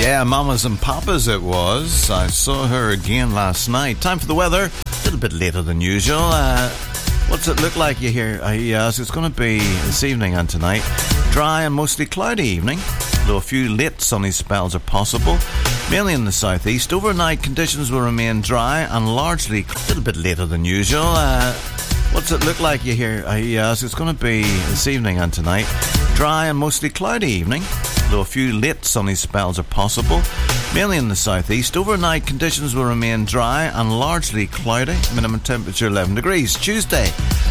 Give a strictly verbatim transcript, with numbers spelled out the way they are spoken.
Yeah, Mamas and Papas it was. I saw her again last night. Time for the weather. A little bit later than usual. Uh, what's it look like you hear? Uh, yes, it's going to be this evening and tonight. Dry and mostly cloudy evening, though a few late sunny spells are possible, mainly in the southeast. Overnight conditions will remain dry and largely a little bit later than usual. Uh, what's it look like you hear? Uh, yes, it's going to be this evening and tonight. Dry and mostly cloudy evening, though a few late sunny spells are possible, mainly in the southeast. Overnight conditions will remain dry and largely cloudy. Minimum temperature eleven degrees. Tuesday,